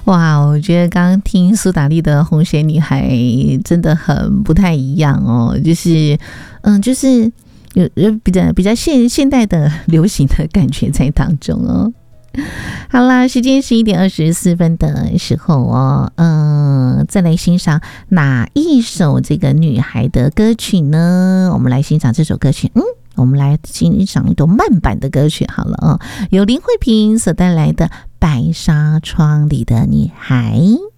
哇，我觉得刚刚听苏打绿的《红鞋女孩》真的很不太一样哦，就是有比较现代的流行的感觉在当中哦。好啦，时间11:24的时候哦，再来欣赏哪一首这个女孩的歌曲呢？我们来欣赏这首歌曲，我们来欣赏一段慢版的歌曲好了哦，由林慧萍所带来的《白纱窗里的女孩》。